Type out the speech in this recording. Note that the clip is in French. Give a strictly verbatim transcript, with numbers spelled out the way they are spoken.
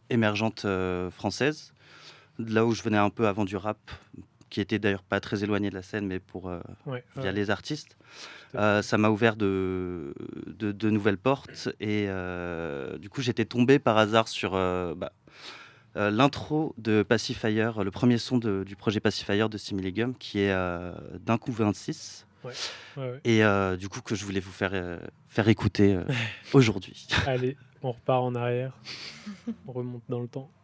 émergente euh, française, de là où je venais un peu avant du rap, qui était d'ailleurs pas très éloigné de la scène, mais pour euh, Ouais, via ouais, les artistes. tout à fait. Euh, ça m'a ouvert de, de, de nouvelles portes et euh, du coup j'étais tombé par hasard sur euh, bah, euh, l'intro de Pacifier, le premier son de- du projet Pacifier de Similégum, qui est euh, d'un coup vingt-six. Ouais, ouais, ouais. Et euh, du coup que je voulais vous faire, euh, faire écouter euh, aujourd'hui. Allez, on repart en arrière, on remonte dans le temps.